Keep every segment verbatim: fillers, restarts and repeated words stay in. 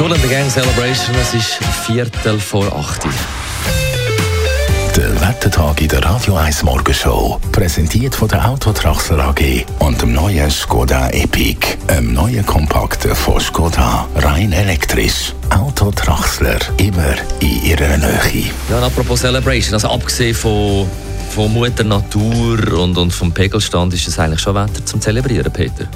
Kool and the Gang Celebration, es ist Viertel vor acht. Der Wettertag in der Radio eins Morgenshow. Präsentiert von der Autotraxler A G und dem neuen Skoda Epic. Einem neuen Kompakten von Skoda. Rein elektrisch. Autotraxler. Immer in ihrer Nähe. Ja, und apropos Celebration, also abgesehen von, von Mutter Natur und, und vom Pegelstand, ist es eigentlich schon Wetter zum Zelebrieren, Peter?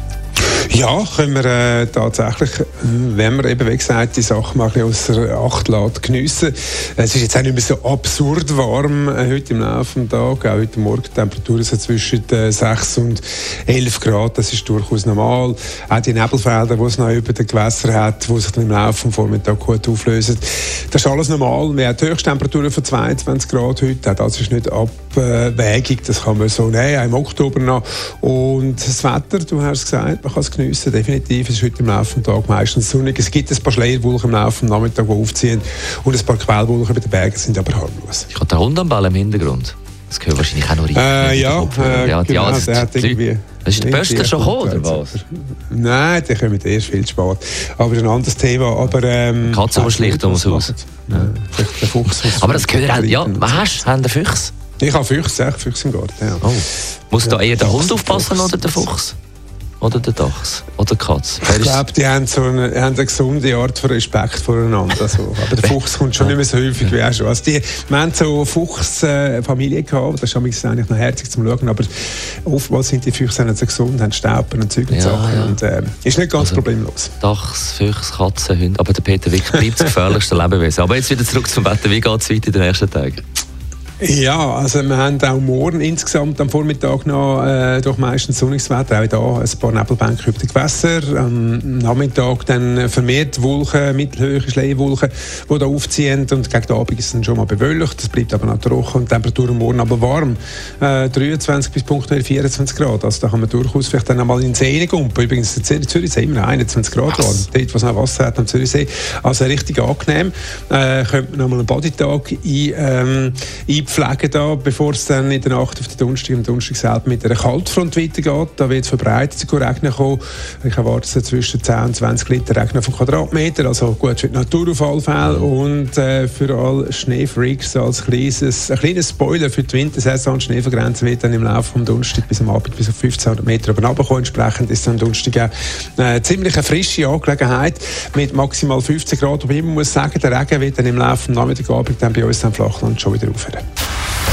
Ja, können wir äh, tatsächlich, wenn man eben, wie gesagt, die Sachen mal ein bisschen außer Acht lässt, geniessen. Es ist jetzt auch nicht mehr so absurd warm äh, heute im Laufe des Tages. Auch heute Morgen die Temperaturen sind zwischen äh, sechs und elf Grad. Das ist durchaus normal. Auch die Nebelfelder, die es noch über den Gewässern hat, die sich dann im Laufe des Vormittags gut auflösen. Das ist alles normal. Wir haben die Höchsttemperaturen von zweiundzwanzig Grad heute. Das ist nicht abwägig. Das kann man so nehmen, auch im Oktober noch. Und das Wetter, du hast gesagt, man kann es geniessen. Definitiv. Es ist heute im Laufe des Tages meistens sonnig. Es gibt ein paar Schleierwolken im Laufe des Nachmittags, die aufziehen. Und ein paar Quellwolken bei den Bergen sind aber harmlos. Ich habe den Hund am Ball im Hintergrund. Das gehört wahrscheinlich auch noch rein. Äh, ja, äh, ja, genau, ja, das, der hat irgendwie... Ist der Böster schon gekommen, oder was? Nein, der kommt erst viel zu spät. Aber das ist ein anderes Thema. Aber, ähm, Katze muss schlicht ums Haus. Ja. Der Fuchs aber das gehört auch... Ja, was hast du? Haben den Fuchs? Ich habe Füchse, echt Füchse im Garten, ja. Oh. Muss ja, da eher der Hund Fuchs, aufpassen oder der Fuchs? Oder der Dachs? Oder die Katze? Ich glaube, die haben so eine, haben eine gesunde Art von Respekt voreinander. Also, aber der Fuchs kommt schon nicht mehr so häufig wie auch schon. Also die, wir haben so Fuchsfamilie äh, gehabt, das ist eigentlich noch herzig zum Schauen, aber oftmals sind die Füchse nicht so gesund, haben Stauben und Zeug und ja, Sachen. Ja. Und, äh, ist nicht ganz also, problemlos. Dachs, Füchse, Katzen, Hunde. Aber der Peter Wick bleibt das gefährlichste Lebewesen. Aber jetzt wieder zurück zum Wetter. Wie geht es weiter in den nächsten Tagen? Ja, also wir haben auch morgen insgesamt am Vormittag noch äh, durch meistens sonniges Wetter, auch da ein paar Nebelbänke über die Gewässer. Am Nachmittag dann vermehrt Wolken, mittelhohe Schleierwolken, die da aufziehen und gegen den Abend ist es dann schon mal bewölkt. Es bleibt aber noch trocken und die Temperaturen morgen aber warm. Äh, dreiundzwanzig bis vierundzwanzig Grad, also da kann man durchaus vielleicht dann einmal in den See gumpen. Übrigens, der Zürichsee immer noch einundzwanzig Grad warm, dort, wo es noch Wasser hat am Zürichsee. Also richtig angenehm. Äh, könnte man noch mal einen Bodytag ein, ähm, einpflegen da, bevor es dann in der Nacht auf den Donnerstag, am Donnerstag selbst mit einer Kaltfront weitergeht. Da wird verbreitet Regnen kommen. Ich erwarte zwischen zehn und zwanzig Liter Regen auf den Quadratmeter, also gut für die Natur auf alle Fälle und äh, für alle Schneefreaks als kleines, ein kleines Spoiler für die Wintersaison. Die Schneefallgrenze wird dann im Laufe vom Donnerstag bis am Abend bis auf fünfzehnhundert Meter aber runterkommen. Entsprechend ist dann am Donnerstag auch äh, ziemlich eine frische Angelegenheit mit maximal fünfzehn Grad. Aber ich muss sagen, der Regen wird dann im Laufe des Nachmittagabends dann bei uns im Flachland schon wieder aufhören.